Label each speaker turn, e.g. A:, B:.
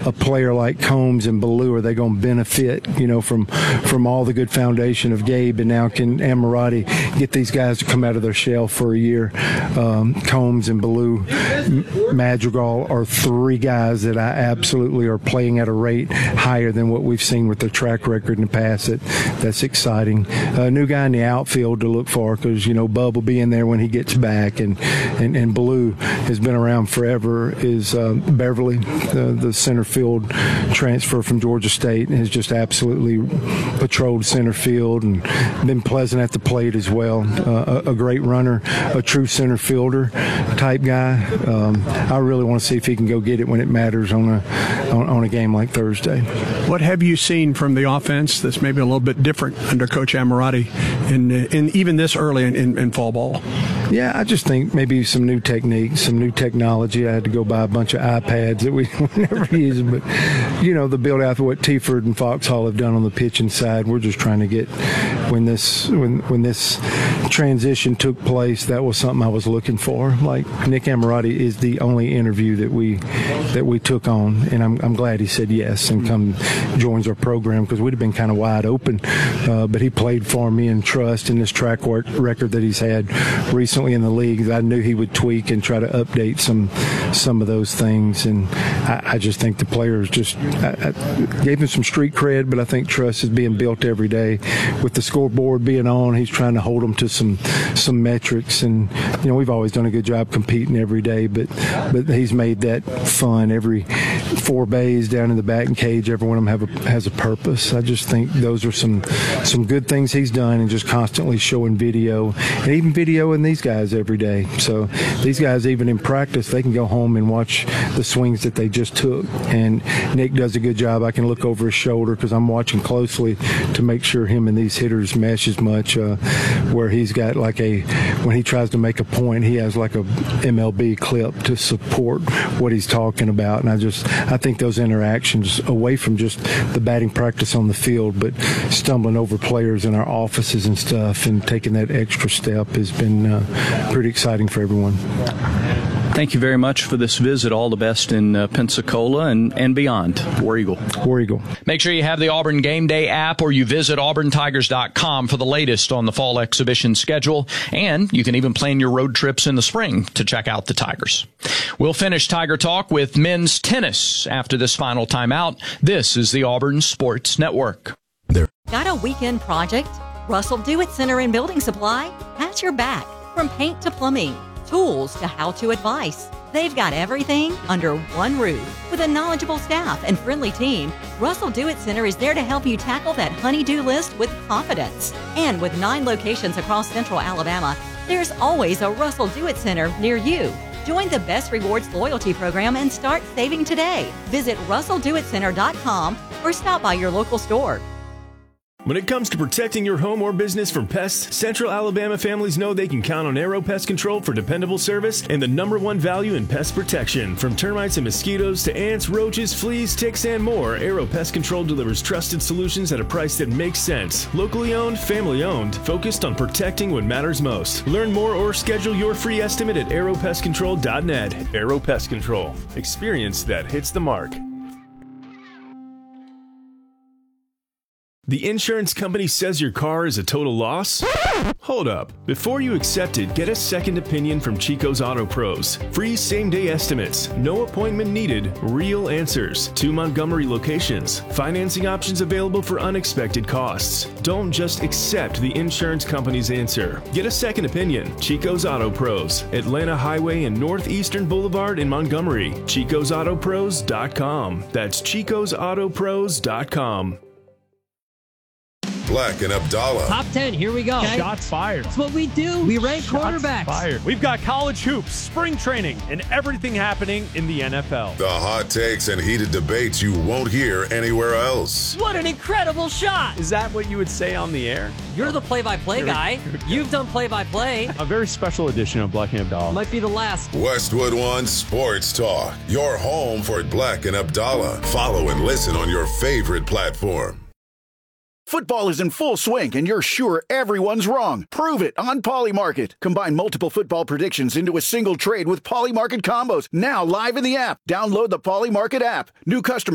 A: a player like Combs and Ballou, are they going to benefit, from all the good foundation of Gabe, and now can Ammirati get these guys to come out of their shell for a year? Combs and Ballou, Madrigal are three guys that I absolutely are playing at a rate higher than what we've seen with their track record in the past. That's exciting. A new guy in the outfield to look for, because Bub will be in there when he gets back, and Ballou has been around forever. Is Beverly, the center field transfer from Georgia State, has just absolutely patrolled center field and been pleasant at the plate as well. A great runner, a true center fielder type guy. I really want to see if he can go get it when it matters on a game like Thursday.
B: What have you seen from the offense that's maybe a little bit different under Coach Ammirati in even this early in fall ball?
A: Yeah, I just think maybe some new techniques, some new technology. I had to go buy a bunch of iPads that we never use, but the build out of what Tiford and Foxhall have done on the pitching side. We're just trying to get when this transition took place. That was something I was looking for. Like, Nick Ammirati is the only interview that we took on, and I'm glad he said yes and joins our program, because we'd have been kind of wide open. But he played for me in trust in this track record that he's had recently in the league. I knew he would tweak and try to update some of those things, and I just think the players I gave him some street cred, but I think trust is being built every day. With the scoreboard being on, he's trying to hold them to some metrics, and we've always done a good job competing every day, but he's made that fun. Every 4 bays down in the batting cage, every one of them has a purpose. I just think those are some good things he's done, and just constantly showing video, and even videoing these guys every day. So these guys, even in practice, they can go home and watch the swings that they just took, and Nick does a good job. I can look over his shoulder because I'm watching closely to make sure him and these hitters mesh as much, where he's got when he tries to make a point, he has like a MLB clip to support what he's talking about. And I think those interactions, away from just the batting practice on the field, but stumbling over players in our offices and stuff and taking that extra step, has been pretty exciting for everyone.
C: Thank you very much for this visit. All the best in Pensacola and beyond. War Eagle.
A: War Eagle.
C: Make sure you have the Auburn Game Day app, or you visit auburntigers.com for the latest on the fall exhibition schedule. And you can even plan your road trips in the spring to check out the Tigers. We'll finish Tiger Talk with men's tennis after this final timeout. This is the Auburn Sports Network.
D: Got a weekend project? Russell Do-It Center and Building Supply has your back. From paint to plumbing, tools to how-to advice, they've got everything under one roof. With a knowledgeable staff and friendly team, Russell Do-It Center is there to help you tackle that honey-do list with confidence. And with 9 locations across central Alabama, there's always a Russell Do-It Center near you. Join the Best Rewards loyalty program and start saving today. Visit russelldoitcenter.com or stop by your local store.
E: When it comes to protecting your home or business from pests, Central Alabama families know they can count on Aero Pest Control for dependable service and the #1 value in pest protection. From termites and mosquitoes to ants, roaches, fleas, ticks, and more, Aero Pest Control delivers trusted solutions at a price that makes sense. Locally owned, family owned, focused on protecting what matters most. Learn more or schedule your free estimate at aeropestcontrol.net. Aero Pest Control. Experience that hits the mark. The insurance company says your car is a total loss? Hold up. Before you accept it, get a second opinion from Chico's Auto Pros. Free same-day estimates. No appointment needed. Real answers. 2 Montgomery locations. Financing options available for unexpected costs. Don't just accept the insurance company's answer. Get a second opinion. Chico's Auto Pros. Atlanta Highway and Northeastern Boulevard in Montgomery. ChicosAutoPros.com. That's ChicosAutoPros.com.
F: Black and Abdallah.
G: Top 10, here we go.
H: Okay. Shots fired.
G: That's what we do. We rank quarterbacks.
H: Fired. We've got college hoops, spring training, and everything happening in the NFL.
F: The hot takes and heated debates you won't hear anywhere else.
G: What an incredible shot.
H: Is that what you would say on the air?
G: You're the play-by-play guy. You've done play-by-play.
H: A very special edition of Black and Abdallah.
G: Might be the last.
F: Westwood One Sports Talk. Your home for Black and Abdallah. Follow and listen on your favorite platform.
I: Football is in full swing, and you're sure everyone's wrong. Prove it on Polymarket. Combine multiple football predictions into a single trade with Polymarket combos. Now live in the app. Download the Polymarket app. New customers